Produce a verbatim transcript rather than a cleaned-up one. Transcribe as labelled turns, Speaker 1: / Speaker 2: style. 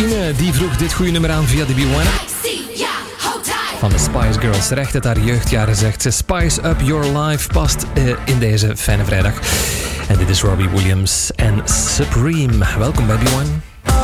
Speaker 1: Ine die vroeg dit goede nummer aan via de B one van de Spice Girls. Recht uit haar jeugdjaren zegt ze. Spice Up Your Life past uh, in deze fijne vrijdag. En dit is Robbie Williams en Supreme. Welkom bij B one.